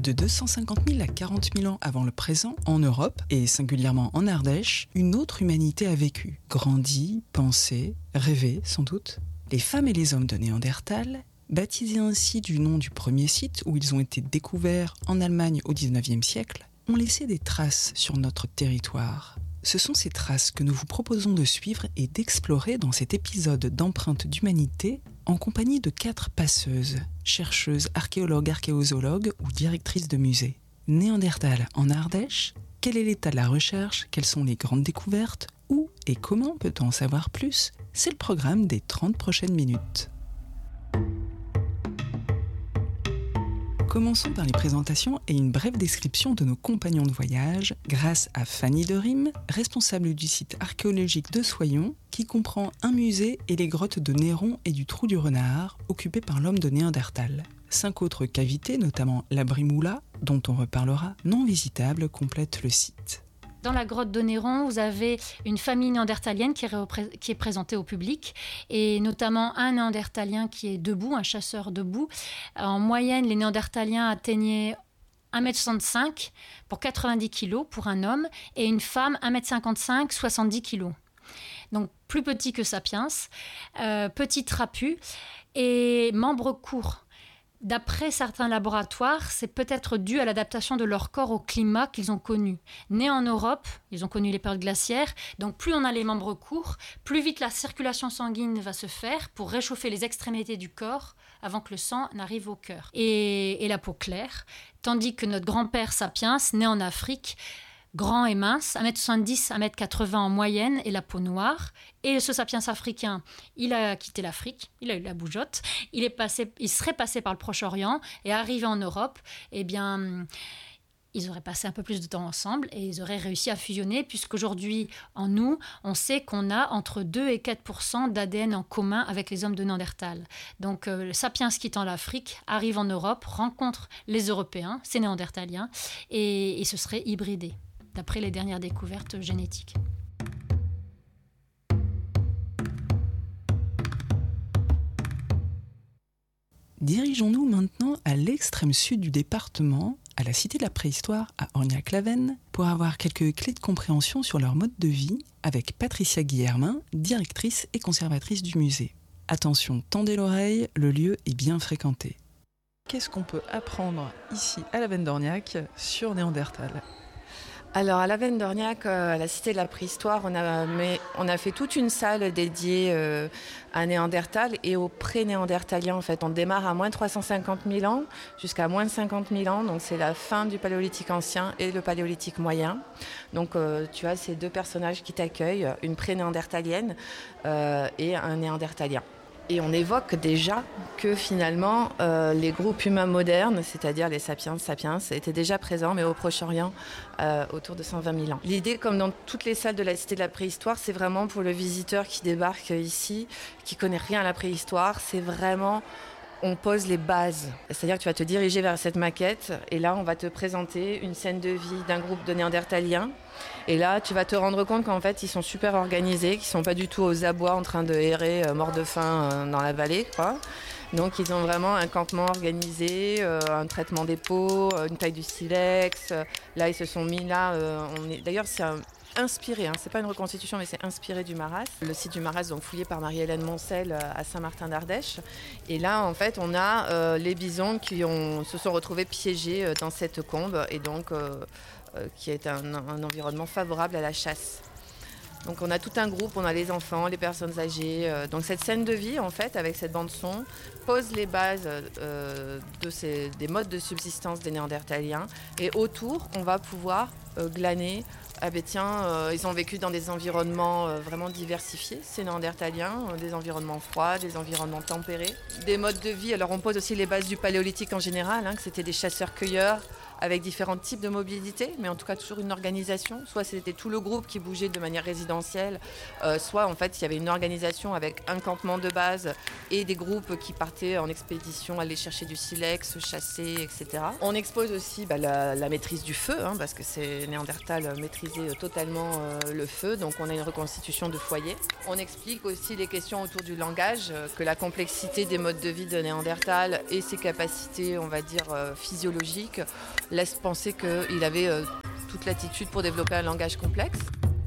De 250 000 à 40 000 ans avant le présent, en Europe, et singulièrement en Ardèche, une autre humanité a vécu, grandi, pensé, rêvé sans doute. Les femmes et les hommes de Néandertal, baptisés ainsi du nom du premier site où ils ont été découverts en Allemagne au XIXe siècle, ont laissé des traces sur notre territoire. Ce sont ces traces que nous vous proposons de suivre et d'explorer dans cet épisode d'Empreintes d'humanité en compagnie de 4 passeuses, chercheuses, archéologues, archéozoologues ou directrices de musées. Néandertal en Ardèche, quel est l'état de la recherche, quelles sont les grandes découvertes, où et comment peut-on en savoir plus? C'est le programme des 30 prochaines minutes. Commençons par les présentations et une brève description de nos compagnons de voyage grâce à Fanny Derim, responsable du site archéologique de Soyons, qui comprend un musée et les grottes de Néron et du Trou du Renard, occupées par l'homme de Néandertal. 5 autres cavités, notamment la Brimoula, dont on reparlera, non visitables, complètent le site. Dans la grotte de Néron, vous avez une famille néandertalienne qui est présentée au public, et notamment un néandertalien qui est debout, un chasseur debout. En moyenne, les néandertaliens atteignaient 1,65 m pour 90 kg pour un homme, et une femme 1,55 m, 70 kg. Donc plus petit que Sapiens, petit trapu et membres courts. D'après certains laboratoires, c'est peut-être dû à l'adaptation de leur corps au climat qu'ils ont connu. Nés en Europe, ils ont connu les périodes glaciaires, donc plus on a les membres courts, plus vite la circulation sanguine va se faire pour réchauffer les extrémités du corps avant que le sang n'arrive au cœur. Et la peau claire, tandis que notre grand-père Sapiens, né en Afrique, grand et mince, 1,70 m, 1,80 m en moyenne, et la peau noire. Et ce sapiens africain, il a quitté l'Afrique, il a eu la bougeotte, il serait passé par le Proche-Orient et arrivé en Europe, eh bien, ils auraient passé un peu plus de temps ensemble et ils auraient réussi à fusionner, puisqu'aujourd'hui, en nous, on sait qu'on a entre 2 et 4% d'ADN en commun avec les hommes de Néandertal. Donc, le sapiens quittant l'Afrique arrive en Europe, rencontre les Européens, ces Néandertaliens, et se serait hybridé, d'après les dernières découvertes génétiques. Dirigeons-nous maintenant à l'extrême sud du département, à la Cité de la Préhistoire, à Orniac-la-Veine, pour avoir quelques clés de compréhension sur leur mode de vie, avec Patricia Guillermin, directrice et conservatrice du musée. Attention, tendez l'oreille, le lieu est bien fréquenté. Qu'est-ce qu'on peut apprendre ici, à la Veine d'Orniac, sur Néandertal ? Alors à la Veine d'Orniac, à la Cité de la Préhistoire, on a fait toute une salle dédiée à Néandertal et aux pré-néandertaliens. En fait, on démarre à moins 350 000 ans jusqu'à moins 50 000 ans. Donc c'est la fin du Paléolithique ancien et le Paléolithique moyen. Donc tu as ces 2 personnages qui t'accueillent, une pré-néandertalienne et un néandertalien. Et on évoque déjà que finalement, les groupes humains modernes, c'est-à-dire les sapiens, étaient déjà présents, mais au Proche-Orient, autour de 120 000 ans. L'idée, comme dans toutes les salles de la Cité de la Préhistoire, c'est vraiment pour le visiteur qui débarque ici, qui connaît rien à la préhistoire, c'est vraiment... On pose les bases, c'est-à-dire que tu vas te diriger vers cette maquette et là on va te présenter une scène de vie d'un groupe de Néandertaliens et là tu vas te rendre compte qu'en fait ils sont super organisés, qu'ils sont pas du tout aux abois en train de errer morts de faim dans la vallée, quoi. Donc ils ont vraiment un campement organisé, un traitement des peaux, une taille du silex. Là ils se sont mis là, d'ailleurs c'est inspiré, c'est pas une reconstitution mais c'est inspiré du Maras. Le site du Maras, donc fouillé par Marie-Hélène Moncel à Saint-Martin d'Ardèche. Et là en fait on a les bisons qui se sont retrouvés piégés dans cette combe et donc qui est un environnement favorable à la chasse. Donc on a tout un groupe, on a les enfants, les personnes âgées. Donc cette scène de vie en fait avec cette bande son pose les bases des modes de subsistance des Néandertaliens et autour on va pouvoir glaner. Ah ben tiens, ils ont vécu dans des environnements vraiment diversifiés, ces Néandertaliens, des environnements froids, des environnements tempérés, des modes de vie. Alors on pose aussi les bases du Paléolithique en général, que c'était des chasseurs-cueilleurs avec différents types de mobilité, mais en tout cas toujours une organisation. Soit c'était tout le groupe qui bougeait de manière résidentielle, soit en fait il y avait une organisation avec un campement de base et des groupes qui partaient en expédition, aller chercher du silex, chasser, etc. On expose aussi la maîtrise du feu, parce que ces Néandertals maîtrisaient totalement le feu, donc on a une reconstitution de foyer. On explique aussi les questions autour du langage, que la complexité des modes de vie de Néandertal et ses capacités, on va dire, physiologiques, laissent penser qu'il avait toute l'attitude pour développer un langage complexe.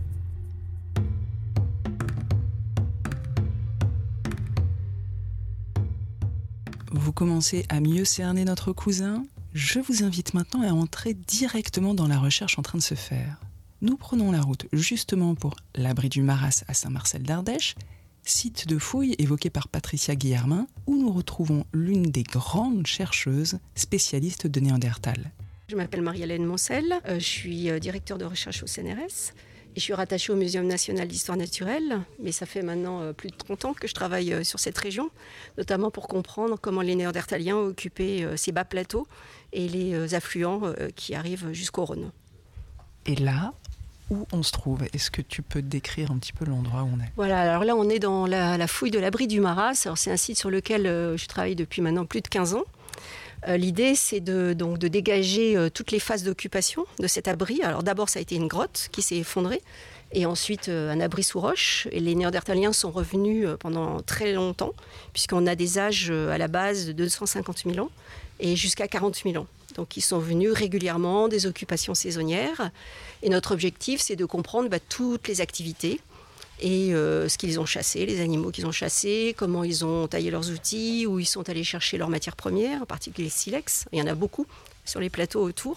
Vous commencez à mieux cerner notre cousin ? Je vous invite maintenant à entrer directement dans la recherche en train de se faire. Nous prenons la route justement pour l'abri du Maras à Saint-Marcel d'Ardèche, site de fouilles évoqué par Patricia Guillermin, où nous retrouvons l'une des grandes chercheuses spécialistes de Néandertal. Je m'appelle Marie-Hélène Moncel, je suis directeur de recherche au CNRS et je suis rattachée au Muséum national d'histoire naturelle, mais ça fait maintenant plus de 30 ans que je travaille sur cette région, notamment pour comprendre comment les Néandertaliens ont occupé ces bas plateaux et les affluents qui arrivent jusqu'au Rhône. Et là, où on se trouve ? Est-ce que tu peux décrire un petit peu l'endroit où on est ? Voilà, alors là on est dans la fouille de l'abri du Maras. Alors, c'est un site sur lequel je travaille depuis maintenant plus de 15 ans. L'idée, c'est de dégager toutes les phases d'occupation de cet abri. Alors d'abord, ça a été une grotte qui s'est effondrée, et ensuite un abri sous roche. Et les Néandertaliens sont revenus pendant très longtemps, puisqu'on a des âges à la base de 250 000 ans et jusqu'à 40 000 ans. Donc ils sont venus régulièrement, des occupations saisonnières. Et notre objectif, c'est de comprendre toutes les activités et ce qu'ils ont chassé, les animaux qu'ils ont chassés, comment ils ont taillé leurs outils, où ils sont allés chercher leurs matières premières, en particulier le silex. Il y en a beaucoup sur les plateaux autour.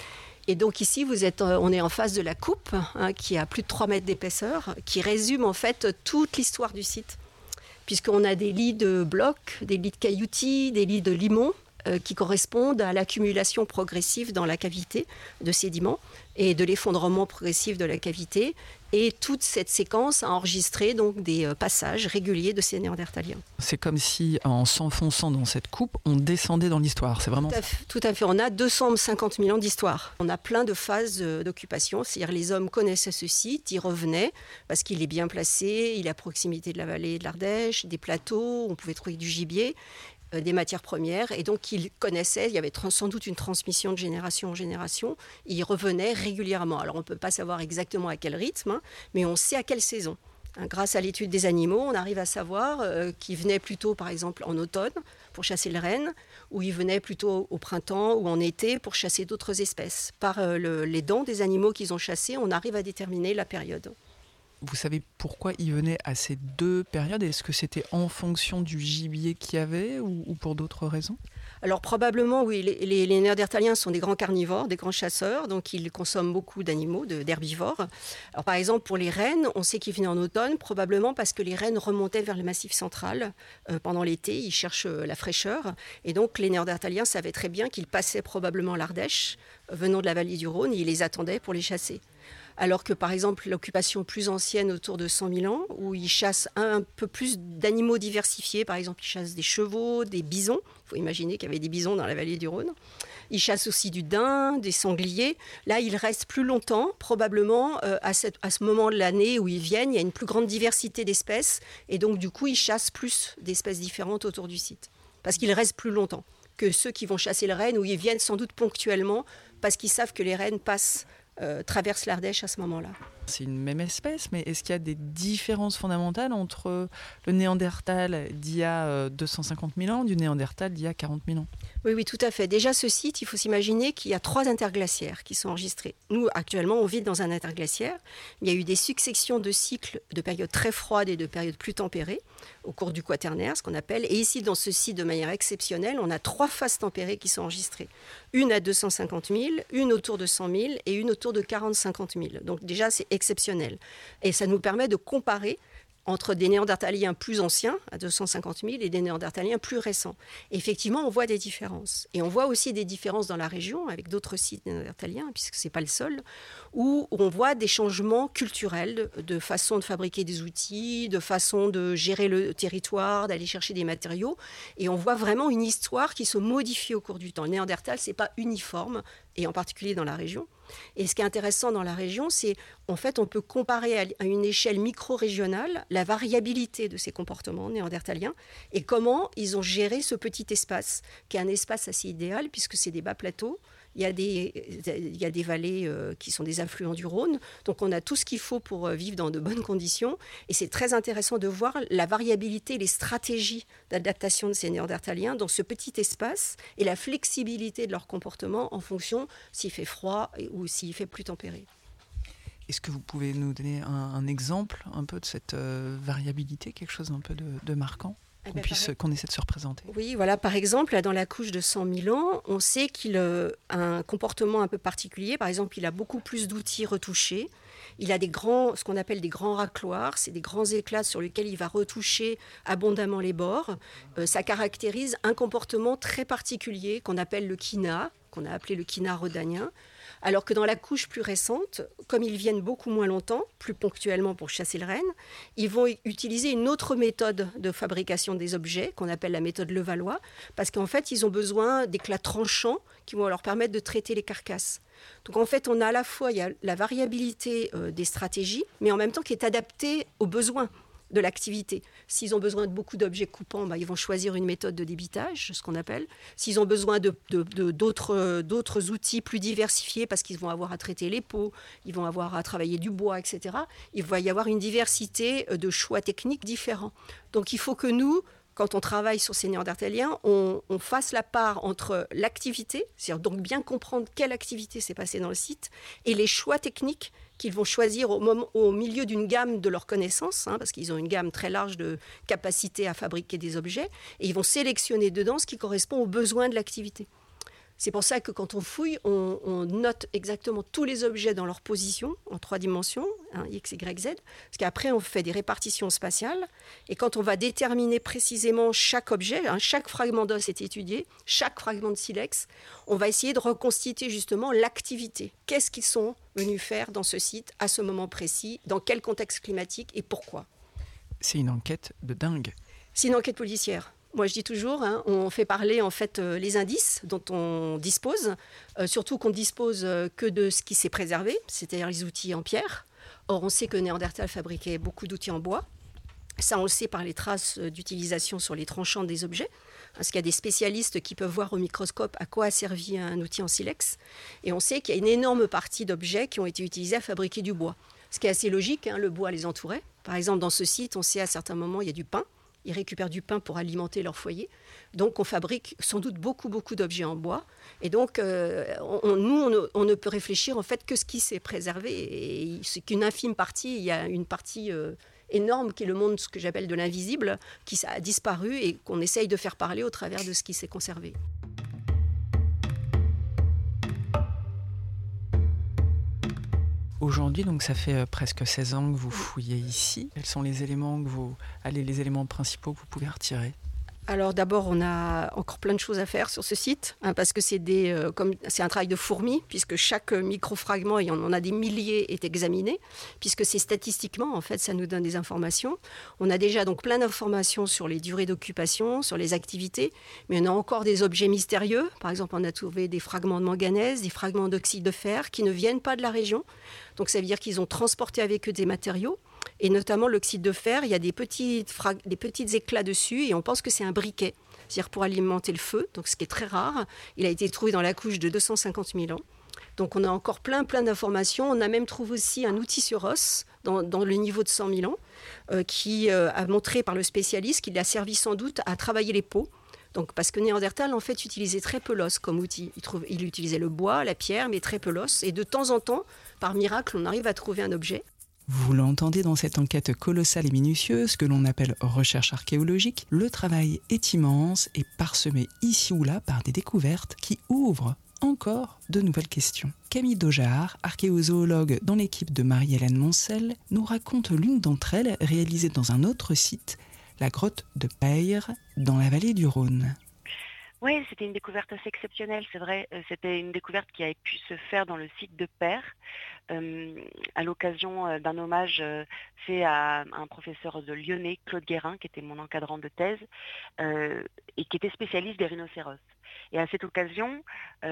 Et donc ici, on est en face de la coupe, qui a plus de 3 mètres d'épaisseur, qui résume en fait toute l'histoire du site. Puisqu'on a des lits de blocs, des lits de cailloutis, des lits de limons, qui correspondent à l'accumulation progressive dans la cavité de sédiments et de l'effondrement progressif de la cavité. Et toute cette séquence a enregistré donc des passages réguliers de ces Néandertaliens. C'est comme si, en s'enfonçant dans cette coupe, on descendait dans l'histoire. C'est vraiment tout à fait. On a 250 000 ans d'histoire. On a plein de phases d'occupation. C'est-à-dire les hommes connaissaient ce site, ils revenaient parce qu'il est bien placé, il est à proximité de la vallée de l'Ardèche, des plateaux, on pouvait trouver du gibier, des matières premières, et donc ils connaissaient, il y avait sans doute une transmission de génération en génération, ils revenaient régulièrement. Alors on ne peut pas savoir exactement à quel rythme, mais on sait à quelle saison. Grâce à l'étude des animaux, on arrive à savoir qu'ils venaient plutôt, par exemple, en automne pour chasser le renne, ou ils venaient plutôt au printemps ou en été pour chasser d'autres espèces. Par les dents des animaux qu'ils ont chassés, on arrive à déterminer la période. Vous savez pourquoi ils venaient à ces 2 périodes ? Est-ce que c'était en fonction du gibier qu'il y avait ou pour d'autres raisons ? Alors probablement, oui. Les Néandertaliens sont des grands carnivores, des grands chasseurs, donc ils consomment beaucoup d'animaux, d'herbivores. Alors par exemple, pour les rennes, on sait qu'ils venaient en automne, probablement parce que les rennes remontaient vers le Massif central pendant l'été, ils cherchent la fraîcheur. Et donc les Néandertaliens savaient très bien qu'ils passaient probablement l'Ardèche, venant de la vallée du Rhône, et ils les attendaient pour les chasser. Alors que, par exemple, l'occupation plus ancienne, autour de 100 000 ans, où ils chassent un peu plus d'animaux diversifiés, par exemple, ils chassent des chevaux, des bisons. Il faut imaginer qu'il y avait des bisons dans la vallée du Rhône. Ils chassent aussi du daim, des sangliers. Là, ils restent plus longtemps, probablement, à ce moment de l'année où ils viennent, il y a une plus grande diversité d'espèces. Et donc, du coup, ils chassent plus d'espèces différentes autour du site. Parce qu'ils restent plus longtemps que ceux qui vont chasser le renne, où ils viennent sans doute ponctuellement, parce qu'ils savent que les rennes traversent l'Ardèche à ce moment-là. C'est une même espèce, mais est-ce qu'il y a des différences fondamentales entre le Néandertal d'il y a 250 000 ans et du Néandertal d'il y a 40 000 ans ? Oui, tout à fait. Déjà, ce site, il faut s'imaginer qu'il y a 3 interglaciaires qui sont enregistrés. Nous, actuellement, on vit dans un interglaciaire. Il y a eu des successions de cycles de périodes très froides et de périodes plus tempérées au cours du Quaternaire, ce qu'on appelle. Et ici, dans ce site, de manière exceptionnelle, on a 3 phases tempérées qui sont enregistrées. Une à 250 000, une autour de 100 000 et une autour de 40-50 000. Donc déjà, c'est exceptionnel. Et ça nous permet de comparer entre des Néandertaliens plus anciens, à 250 000, et des Néandertaliens plus récents. Et effectivement, on voit des différences. Et on voit aussi des différences dans la région, avec d'autres sites néandertaliens, puisque ce n'est pas le seul, où on voit des changements culturels, de façon de fabriquer des outils, de façon de gérer le territoire, d'aller chercher des matériaux. Et on voit vraiment une histoire qui se modifie au cours du temps. Le Néandertal, ce n'est pas uniforme, et en particulier dans la région. Et ce qui est intéressant dans la région, c'est en fait on peut comparer à une échelle micro-régionale la variabilité de ces comportements néandertaliens et comment ils ont géré ce petit espace, qui est un espace assez idéal puisque c'est des bas plateaux. Il y a des vallées qui sont des affluents du Rhône. Donc, on a tout ce qu'il faut pour vivre dans de bonnes conditions. Et c'est très intéressant de voir la variabilité, les stratégies d'adaptation de ces Néandertaliens dans ce petit espace et la flexibilité de leur comportement en fonction s'il fait froid ou s'il fait plus tempéré. Est-ce que vous pouvez nous donner un exemple un peu de cette variabilité, quelque chose un peu de marquant ? Qu'on essaie de se représenter. Oui, voilà, par exemple, là, dans la couche de 100 000 ans, on sait qu'il a un comportement un peu particulier. Par exemple, il a beaucoup plus d'outils retouchés. Il a ce qu'on appelle des grands racloirs. C'est des grands éclats sur lesquels il va retoucher abondamment les bords. Ça caractérise un comportement très particulier qu'on appelle le quina, qu'on a appelé le quina rhodanien. Alors que dans la couche plus récente, comme ils viennent beaucoup moins longtemps, plus ponctuellement pour chasser le renne, ils vont utiliser une autre méthode de fabrication des objets, qu'on appelle la méthode Levallois, parce qu'en fait, ils ont besoin d'éclats tranchants qui vont leur permettre de traiter les carcasses. Donc en fait, on a à la fois il y a la variabilité des stratégies, mais en même temps qui est adaptée aux besoins de l'activité. S'ils ont besoin de beaucoup d'objets coupants, ils vont choisir une méthode de débitage, ce qu'on appelle. S'ils ont besoin d'autres outils plus diversifiés, parce qu'ils vont avoir à traiter les peaux, ils vont avoir à travailler du bois, etc., il va y avoir une diversité de choix techniques différents. Donc il faut que nous, quand on travaille sur ces Néandertaliens, on fasse la part entre l'activité, c'est-à-dire donc bien comprendre quelle activité s'est passée dans le site, et les choix techniques qu'ils vont choisir au milieu d'une gamme de leurs connaissances, parce qu'ils ont une gamme très large de capacités à fabriquer des objets, et ils vont sélectionner dedans ce qui correspond aux besoins de l'activité. C'est pour ça que quand on fouille, on note exactement tous les objets dans leur position en 3 dimensions, X, Y, Z, parce qu'après on fait des répartitions spatiales, et quand on va déterminer précisément chaque objet, chaque fragment d'os est étudié, chaque fragment de silex, on va essayer de reconstituer justement l'activité. Qu'est-ce qu'ils sont venus faire dans ce site, à ce moment précis, dans quel contexte climatique et pourquoi ? C'est une enquête de dingue. C'est une enquête policière. Moi, je dis toujours, on fait parler en fait les indices dont on dispose, surtout qu'on dispose que de ce qui s'est préservé, c'est-à-dire les outils en pierre. Or, on sait que Néandertal fabriquait beaucoup d'outils en bois. Ça, on le sait par les traces d'utilisation sur les tranchants des objets, parce qu'il y a des spécialistes qui peuvent voir au microscope à quoi a servi un outil en silex. Et on sait qu'il y a une énorme partie d'objets qui ont été utilisés à fabriquer du bois. Ce qui est assez logique, le bois les entourait. Par exemple, dans ce site, on sait à certains moments, il y a du pain. Ils récupèrent du pain pour alimenter leur foyer. Donc, on fabrique sans doute beaucoup d'objets en bois. Et donc, on ne peut réfléchir en fait que ce qui s'est préservé. Et c'est qu'une infime partie. Il y a une partie énorme qui est le monde, ce que j'appelle de l'invisible, qui a disparu et qu'on essaye de faire parler au travers de ce qui s'est conservé. Aujourd'hui, donc ça fait presque 16 ans que vous fouillez ici. Quels sont les éléments les éléments principaux que vous pouvez retirer ? Alors d'abord, on a encore plein de choses à faire sur ce site, parce que c'est un travail de fourmi, puisque chaque microfragment, il y en a des milliers, est examiné, puisque c'est statistiquement, en fait, ça nous donne des informations. On a déjà donc plein d'informations sur les durées d'occupation, sur les activités, mais on a encore des objets mystérieux. Par exemple, on a trouvé des fragments de manganèse, des fragments d'oxyde de fer qui ne viennent pas de la région. Donc ça veut dire qu'ils ont transporté avec eux des matériaux. Et notamment l'oxyde de fer, il y a des petits éclats dessus et on pense que c'est un briquet, c'est-à-dire pour alimenter le feu, donc ce qui est très rare. Il a été trouvé dans la couche de 250 000 ans. Donc on a encore plein d'informations. On a même trouvé aussi un outil sur os dans le niveau de 100 000 ans qui a montré par le spécialiste qu'il a servi sans doute à travailler les peaux. Donc, parce que Néandertal, en fait, utilisait très peu l'os comme outil. Il utilisait le bois, la pierre, mais très peu l'os. Et de temps en temps, par miracle, on arrive à trouver un objet. Vous l'entendez dans cette enquête colossale et minutieuse que l'on appelle recherche archéologique, le travail est immense et parsemé ici ou là par des découvertes qui ouvrent encore de nouvelles questions. Camille Daujaard, archéozoologue dans l'équipe de Marie-Hélène Moncel, nous raconte l'une d'entre elles réalisée dans un autre site, la grotte de Peyre, dans la vallée du Rhône. Oui, c'était une découverte assez exceptionnelle, c'est vrai. C'était une découverte qui avait pu se faire dans le site de Peyre, à l'occasion d'un hommage fait à un professeur de Lyonnais, Claude Guérin, qui était mon encadrant de thèse, et qui était spécialiste des rhinocéros. Et à cette occasion,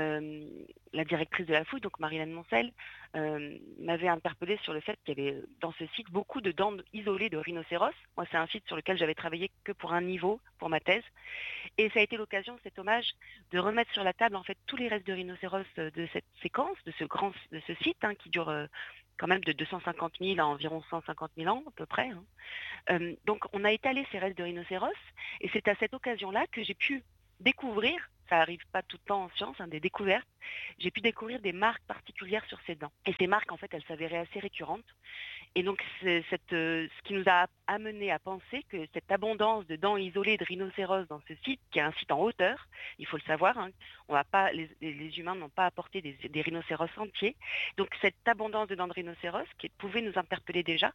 la directrice de la fouille, donc Marie-Hélène Moncel, m'avait interpellée sur le fait qu'il y avait dans ce site beaucoup de dents isolées de rhinocéros. Moi, c'est un site sur lequel j'avais travaillé que pour un niveau, pour ma thèse. Et ça a été l'occasion, cet hommage, de remettre sur la table en fait tous les restes de rhinocéros de cette séquence, de ce site qui dure quand même de 250 000 à environ 150 000 ans à peu près. Donc on a étalé ces restes de rhinocéros et c'est à cette occasion-là que j'ai pu découvrir, ça n'arrive pas tout le temps en science, des découvertes, j'ai pu découvrir des marques particulières sur ces dents. Et ces marques, en fait, elles s'avéraient assez récurrentes. Et donc, c'est ce qui nous a amené à penser que cette abondance de dents isolées de rhinocéros dans ce site, qui est un site en hauteur, il faut le savoir, on va pas, les humains n'ont pas apporté des rhinocéros entiers. Donc, cette abondance de dents de rhinocéros qui pouvait nous interpeller déjà,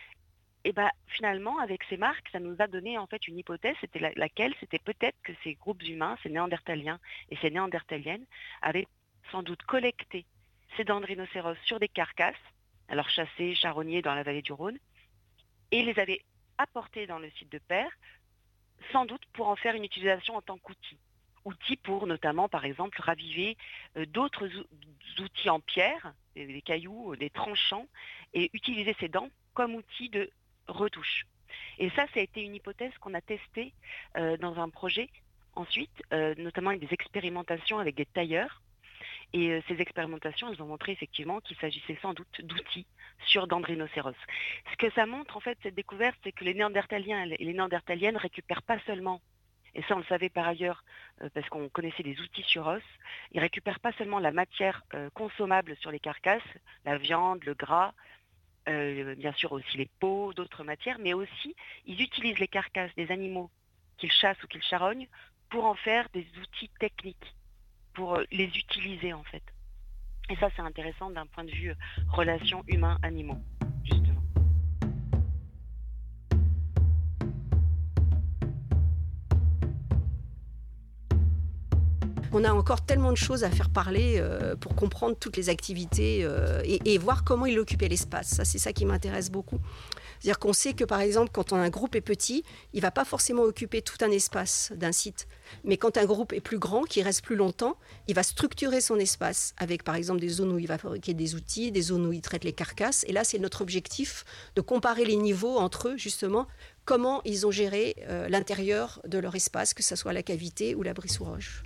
et finalement, avec ces marques, ça nous a donné en fait une hypothèse, c'était laquelle c'était peut-être que ces groupes humains, ces néandertaliens et ces néandertaliennes, avaient sans doute collecté ces dents de rhinocéros sur des carcasses, alors chassées, charognées dans la vallée du Rhône, et les avaient apportées dans le site de Peyre, sans doute pour en faire une utilisation en tant qu'outil. Outil pour notamment, par exemple, raviver d'autres outils en pierre, des cailloux, des tranchants, et utiliser ces dents comme outil de retouche. Et ça a été une hypothèse qu'on a testée dans un projet ensuite, notamment avec des expérimentations avec des tailleurs. Et ces expérimentations, elles ont montré effectivement qu'il s'agissait sans doute d'outils sur dents de rhinocéros. Ce que ça montre, en fait, cette découverte, c'est que les néandertaliens et les néandertaliennes ne récupèrent pas seulement, et ça on le savait par ailleurs parce qu'on connaissait des outils sur os, ils ne récupèrent pas seulement la matière consommable sur les carcasses, la viande, le gras, bien sûr aussi les peaux, d'autres matières, mais aussi ils utilisent les carcasses des animaux qu'ils chassent ou qu'ils charognent pour en faire des outils techniques, pour les utiliser en fait. Et ça c'est intéressant d'un point de vue relation humain-animaux, justement. On a encore tellement de choses à faire parler pour comprendre toutes les activités et voir comment il occupait l'espace. Ça, c'est ça qui m'intéresse beaucoup. C'est-à-dire qu'on sait que, par exemple, quand un groupe est petit, il ne va pas forcément occuper tout un espace d'un site. Mais quand un groupe est plus grand, qui reste plus longtemps, il va structurer son espace avec, par exemple, des zones où il va fabriquer des outils, des zones où il traite les carcasses. Et là, c'est notre objectif de comparer les niveaux entre eux, justement, comment ils ont géré l'intérieur de leur espace, que ce soit la cavité ou l'abri sous roche.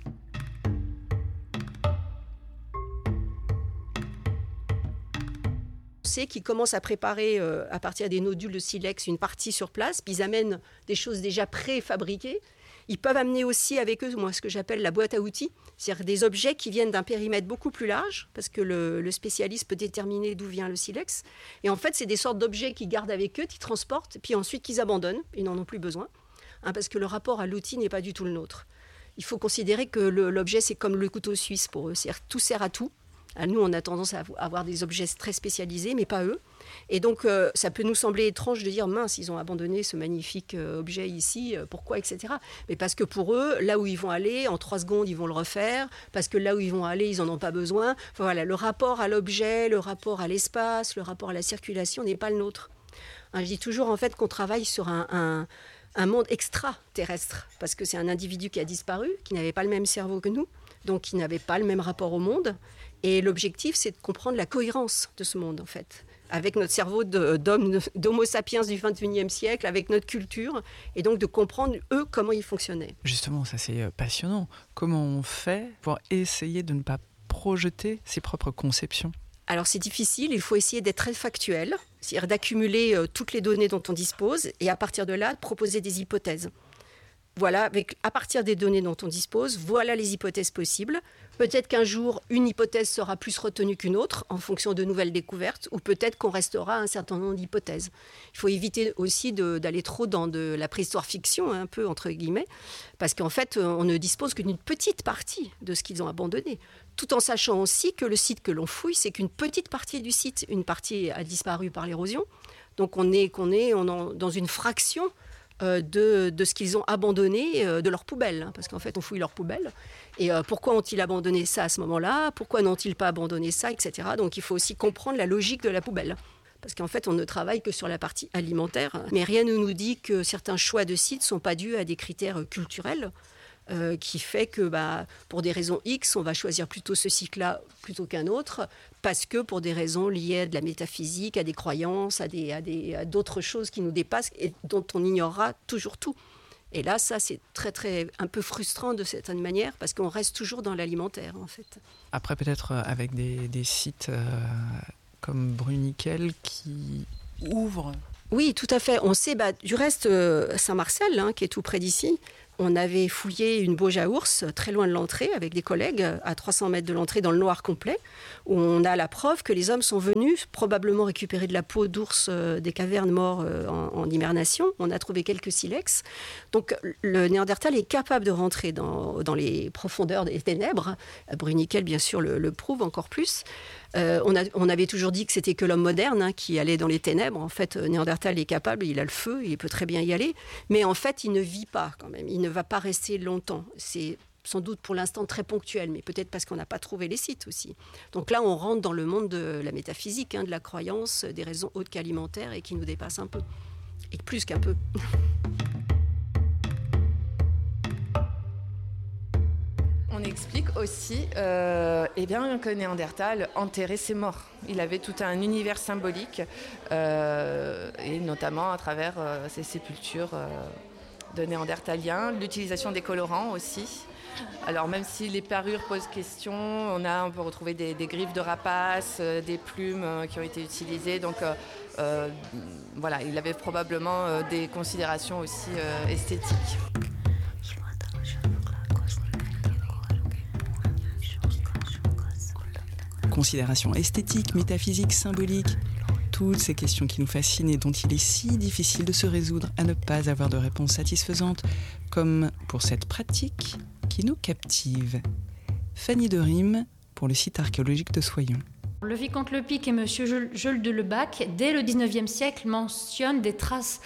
Qui commencent à préparer à partir des nodules de silex une partie sur place, puis ils amènent des choses déjà préfabriquées. Ils peuvent amener aussi avec eux ce que j'appelle la boîte à outils, c'est-à-dire des objets qui viennent d'un périmètre beaucoup plus large, parce que le spécialiste peut déterminer d'où vient le silex. Et en fait, c'est des sortes d'objets qu'ils gardent avec eux, qu'ils transportent, puis ensuite qu'ils abandonnent, ils n'en ont plus besoin, parce que le rapport à l'outil n'est pas du tout le nôtre. Il faut considérer que l'objet, c'est comme le couteau suisse pour eux, c'est-à-dire tout sert à tout. Nous, on a tendance à avoir des objets très spécialisés, mais pas eux. Et donc, ça peut nous sembler étrange de dire, mince, ils ont abandonné ce magnifique objet ici, pourquoi, etc. Mais parce que pour eux, là où ils vont aller, en 3 secondes, ils vont le refaire, parce que là où ils vont aller, ils n'en ont pas besoin. Enfin, voilà, le rapport à l'objet, le rapport à l'espace, le rapport à la circulation n'est pas le nôtre. Je dis toujours, en fait, qu'on travaille sur un monde extraterrestre, parce que c'est un individu qui a disparu, qui n'avait pas le même cerveau que nous, donc qui n'avait pas le même rapport au monde. Et l'objectif, c'est de comprendre la cohérence de ce monde, en fait, avec notre cerveau d'homo sapiens du XXIe siècle, avec notre culture, et donc de comprendre, eux, comment ils fonctionnaient. Justement, ça c'est passionnant. Comment on fait pour essayer de ne pas projeter ses propres conceptions ? Alors c'est difficile, il faut essayer d'être très factuel, c'est-à-dire d'accumuler toutes les données dont on dispose, et à partir de là, de proposer des hypothèses. voilà, à partir des données dont on dispose, voilà les hypothèses possibles. Peut-être qu'un jour, une hypothèse sera plus retenue qu'une autre en fonction de nouvelles découvertes, ou peut-être qu'on restera à un certain nombre d'hypothèses. Il faut éviter aussi d'aller trop dans de la préhistoire fiction, un peu entre guillemets, parce qu'en fait, on ne dispose qu'une petite partie de ce qu'ils ont abandonné. Tout en sachant aussi que le site que l'on fouille, c'est qu'une petite partie du site. Une partie a disparu par l'érosion. Donc on est dans une fraction de ce qu'ils ont abandonné de leurs poubelles, parce qu'en fait on fouille leurs poubelles, et pourquoi ont-ils abandonné ça à ce moment-là, pourquoi n'ont-ils pas abandonné ça, etc. Donc il faut aussi comprendre la logique de la poubelle, parce qu'en fait on ne travaille que sur la partie alimentaire, mais rien ne nous dit que certains choix de sites ne sont pas dus à des critères culturels, qui fait que pour des raisons X, on va choisir plutôt ce site-là plutôt qu'un autre, parce que pour des raisons liées à de la métaphysique, à des croyances, à d'autres choses qui nous dépassent et dont on ignorera toujours tout. Et là, ça, c'est très, très, un peu frustrant de certaine manière, parce qu'on reste toujours dans l'alimentaire, en fait. Après, peut-être avec des sites comme Bruniquel qui ouvrent. Oui, tout à fait. On sait, du reste, Saint-Marcel, qui est tout près d'ici, on avait fouillé une Bauge à ours très loin de l'entrée avec des collègues à 300 mètres de l'entrée dans le noir complet, où on a la preuve que les hommes sont venus probablement récupérer de la peau d'ours des cavernes morts en hibernation. On a trouvé quelques silex. Donc le Néandertal est capable de rentrer dans les profondeurs des ténèbres. Bruniquel, bien sûr, le prouve encore plus. On avait toujours dit que c'était que l'homme moderne qui allait dans les ténèbres. En fait, Néandertal est capable, il a le feu, il peut très bien y aller. Mais en fait, il ne vit pas quand même. Il ne va pas rester longtemps. C'est sans doute pour l'instant très ponctuel, mais peut-être parce qu'on n'a pas trouvé les sites aussi. Donc là, on rentre dans le monde de la métaphysique, de la croyance, des raisons autres qu'alimentaires et qui nous dépassent un peu. Et plus qu'un peu. On explique aussi que Néandertal enterrait ses morts. Il avait tout un univers symbolique, et notamment à travers ces sépultures de Néandertaliens, l'utilisation des colorants aussi. Alors même si les parures posent question, on peut retrouver des griffes de rapaces, des plumes qui ont été utilisées. Donc il avait probablement des considérations aussi esthétiques. Considérations esthétiques, métaphysiques, symboliques, toutes ces questions qui nous fascinent et dont il est si difficile de se résoudre à ne pas avoir de réponse satisfaisante, comme pour cette pratique qui nous captive. Fanny de Rime pour le site archéologique de Soyons. Le vicomte Lepic et M. Jules de Lebac, dès le XIXe siècle, mentionnent des traces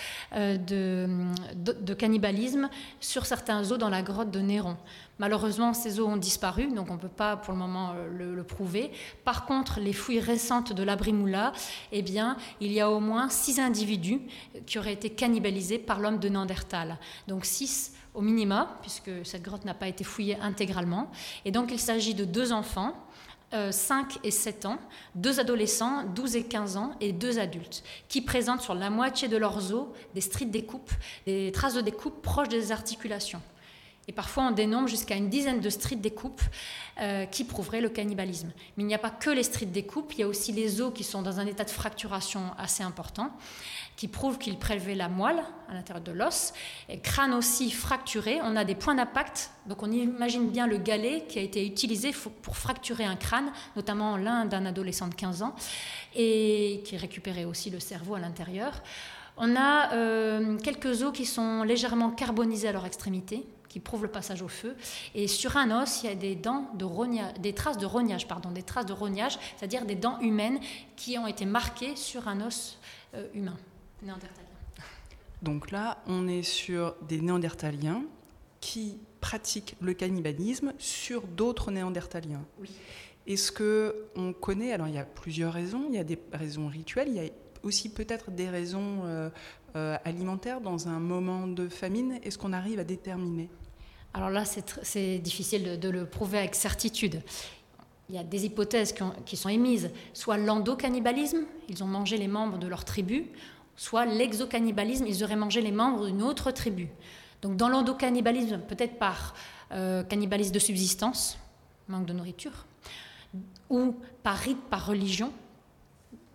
de cannibalisme sur certains os dans la grotte de Néron. Malheureusement, ces os ont disparu, donc on ne peut pas pour le moment le prouver. Par contre, les fouilles récentes de l'Abri Moula, il y a au moins 6 individus qui auraient été cannibalisés par l'homme de Néandertal. Donc 6 au minima, puisque cette grotte n'a pas été fouillée intégralement. Et donc il s'agit de 2 enfants, 5 et 7 ans, 2 adolescents, 12 et 15 ans et 2 adultes, qui présentent sur la moitié de leurs os des stries de découpe, des traces de découpe proches des articulations. Et parfois, on dénombre jusqu'à une dizaine de stries de découpe qui prouveraient le cannibalisme. Mais il n'y a pas que les stries de découpe, il y a aussi les os qui sont dans un état de fracturation assez important, qui prouvent qu'ils prélevaient la moelle à l'intérieur de l'os. Et crâne aussi fracturé, on a des points d'impact. Donc on imagine bien le galet qui a été utilisé pour fracturer un crâne, notamment l'un d'un adolescent de 15 ans, et qui récupérait aussi le cerveau à l'intérieur. On a quelques os qui sont légèrement carbonisés à leur extrémité, qui prouvent le passage au feu. Et sur un os, il y a des traces de rognage, c'est-à-dire des dents humaines qui ont été marquées sur un os humain, néandertalien. Donc là, on est sur des néandertaliens qui pratiquent le cannibalisme sur d'autres néandertaliens. Oui. Est-ce qu'on connaît, alors il y a plusieurs raisons, il y a des raisons rituelles, il y a aussi peut-être des raisons alimentaires dans un moment de famine. Est-ce qu'on arrive à déterminer ? Alors là, c'est difficile de le prouver avec certitude. Il y a des hypothèses qui sont émises, soit l'endocannibalisme, ils ont mangé les membres de leur tribu, soit l'exocannibalisme, ils auraient mangé les membres d'une autre tribu. Donc dans l'endocannibalisme, peut-être par cannibalisme de subsistance, manque de nourriture, ou par rite, par religion,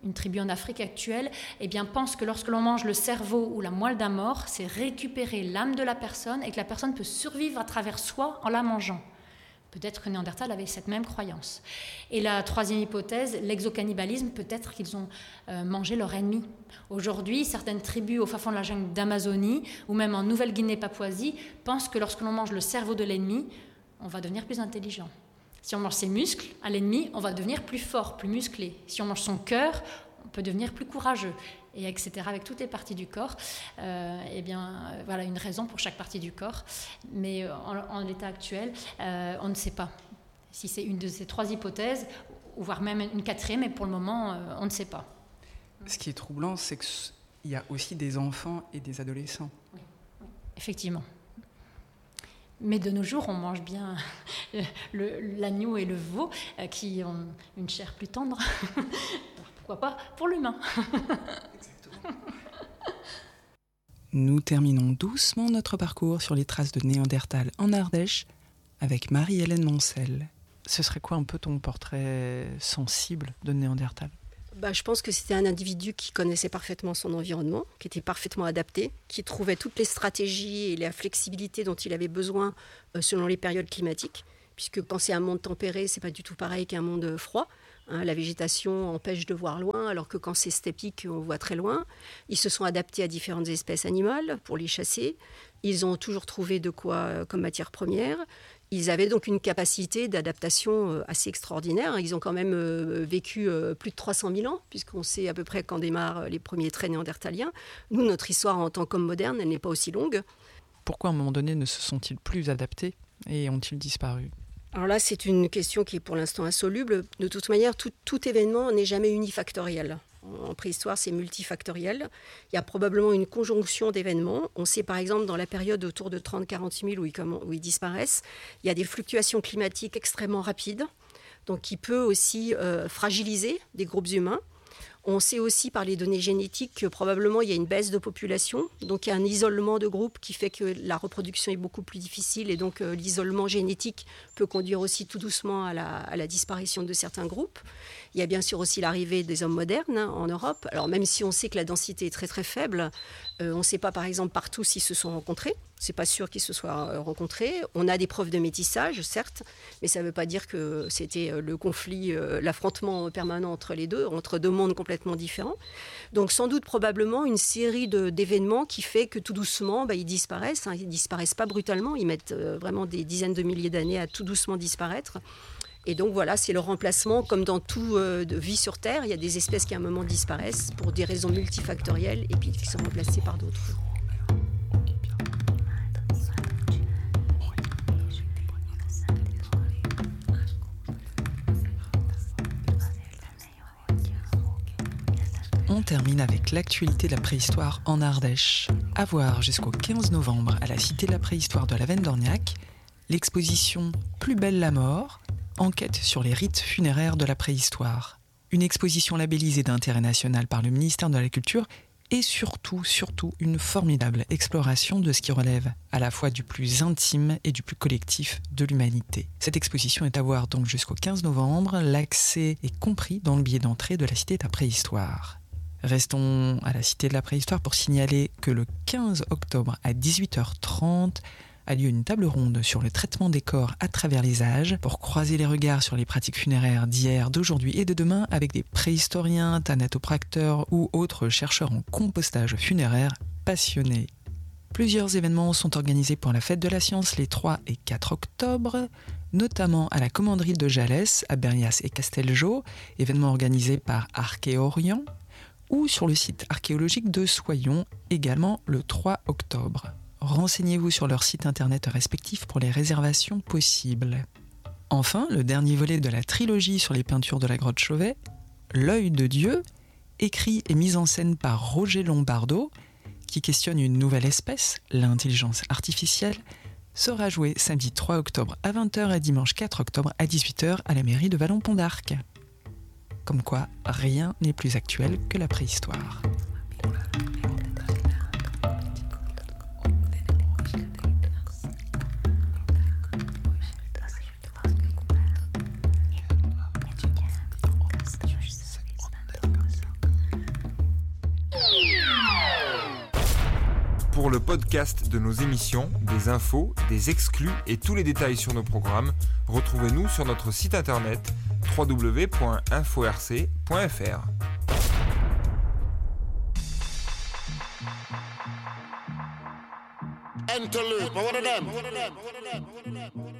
une tribu en Afrique actuelle, pense que lorsque l'on mange le cerveau ou la moelle d'un mort, c'est récupérer l'âme de la personne et que la personne peut survivre à travers soi en la mangeant. Peut-être que Néandertal avait cette même croyance. Et la troisième hypothèse, l'exocannibalisme, peut-être qu'ils ont mangé leur ennemi. Aujourd'hui, certaines tribus au fin fond de la jungle d'Amazonie ou même en Nouvelle-Guinée-Papouasie pensent que lorsque l'on mange le cerveau de l'ennemi, on va devenir plus intelligent. Si on mange ses muscles à l'ennemi, on va devenir plus fort, plus musclé. Si on mange son cœur, on peut devenir plus courageux, et etc. Avec toutes les parties du corps. Voilà une raison pour chaque partie du corps. Mais en l'état actuel, on ne sait pas si c'est une de ces trois hypothèses, ou voire même une quatrième, mais pour le moment, on ne sait pas. Ce qui est troublant, c'est qu'il y a aussi des enfants et des adolescents. Oui, effectivement. Mais de nos jours, on mange bien l'agneau et le veau qui ont une chair plus tendre. Alors, pourquoi pas pour l'humain. Exactement. Nous terminons doucement notre parcours sur les traces de Néandertal en Ardèche avec Marie-Hélène Moncel. Ce serait quoi un peu ton portrait sensible de Néandertal ? Je pense que c'était un individu qui connaissait parfaitement son environnement, qui était parfaitement adapté, qui trouvait toutes les stratégies et la flexibilité dont il avait besoin selon les périodes climatiques, puisque quand c'est un monde tempéré, c'est pas du tout pareil qu'un monde froid. La végétation empêche de voir loin, alors que quand c'est steppique, on voit très loin. Ils se sont adaptés à différentes espèces animales pour les chasser. Ils ont toujours trouvé de quoi comme matière première. Ils avaient donc une capacité d'adaptation assez extraordinaire. Ils ont quand même vécu plus de 300 000 ans, puisqu'on sait à peu près quand démarrent les premiers traits néandertaliens. Nous, notre histoire en tant qu'homme moderne, elle n'est pas aussi longue. Pourquoi à un moment donné ne se sont-ils plus adaptés et ont-ils disparu ? Alors là, c'est une question qui est pour l'instant insoluble. De toute manière, tout événement n'est jamais unifactoriel. En préhistoire, c'est multifactoriel. Il y a probablement une conjonction d'événements. On sait par exemple dans la période autour de 30-40 000 où ils disparaissent, il y a des fluctuations climatiques extrêmement rapides, donc qui peut aussi fragiliser des groupes humains. On sait aussi par les données génétiques que probablement il y a une baisse de population, donc il y a un isolement de groupe qui fait que la reproduction est beaucoup plus difficile et donc l'isolement génétique peut conduire aussi tout doucement à la disparition de certains groupes. Il y a bien sûr aussi l'arrivée des hommes modernes en Europe. Alors même si on sait que la densité est très très faible, on ne sait pas par exemple partout s'ils se sont rencontrés. C'est pas sûr qu'ils se soient rencontrés. On a des preuves de métissage, certes, mais ça ne veut pas dire que c'était le conflit, l'affrontement permanent entre les deux, entre deux mondes complètement différents. Donc sans doute probablement une série d'événements qui fait que tout doucement, ils disparaissent. Ils ne disparaissent pas brutalement, ils mettent vraiment des dizaines de milliers d'années à tout doucement disparaître. Et donc voilà, c'est le remplacement, comme dans toute vie sur Terre, il y a des espèces qui à un moment disparaissent pour des raisons multifactorielles et puis qui sont remplacées par d'autres. On termine avec l'actualité de la préhistoire en Ardèche. À voir jusqu'au 15 novembre à la Cité de la Préhistoire de Lavennes-d'Orniac, l'exposition Plus belle la mort, enquête sur les rites funéraires de la préhistoire. Une exposition labellisée d'intérêt national par le ministère de la Culture et surtout une formidable exploration de ce qui relève à la fois du plus intime et du plus collectif de l'humanité. Cette exposition est à voir donc jusqu'au 15 novembre. L'accès est compris dans le billet d'entrée de la Cité de la Préhistoire. Restons à la Cité de la Préhistoire pour signaler que le 15 octobre à 18h30 a lieu une table ronde sur le traitement des corps à travers les âges pour croiser les regards sur les pratiques funéraires d'hier, d'aujourd'hui et de demain avec des préhistoriens, thanatopracteurs ou autres chercheurs en compostage funéraire passionnés. Plusieurs événements sont organisés pour la Fête de la Science les 3 et 4 octobre, notamment à la commanderie de Jalès, à Berrias et Castelgau, événement organisé par Archéorient, ou sur le site archéologique de Soyons, également le 3 octobre. Renseignez-vous sur leurs sites internet respectifs pour les réservations possibles. Enfin, le dernier volet de la trilogie sur les peintures de la grotte Chauvet, L'œil de Dieu, écrit et mis en scène par Roger Lombardo, qui questionne une nouvelle espèce, l'intelligence artificielle, sera joué samedi 3 octobre à 20h et dimanche 4 octobre à 18h à la mairie de Vallon-Pont d'Arc. Comme quoi, rien n'est plus actuel que la préhistoire. Pour le podcast de nos émissions, des infos, des exclus et tous les détails sur nos programmes, retrouvez-nous sur notre site internet www.inforc.fr. Interlude, but what of them?